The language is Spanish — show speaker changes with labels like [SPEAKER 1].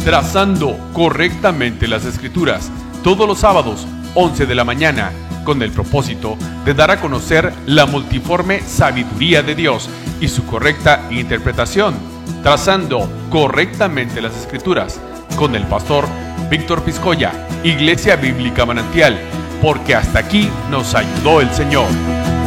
[SPEAKER 1] Trazando correctamente las Escrituras, todos los sábados, 11 de la mañana, con el propósito de dar a conocer la multiforme sabiduría de Dios y su correcta interpretación. Trazando correctamente las Escrituras, con el pastor Víctor Piscoya, Iglesia Bíblica Manantial, porque hasta aquí nos ayudó el Señor.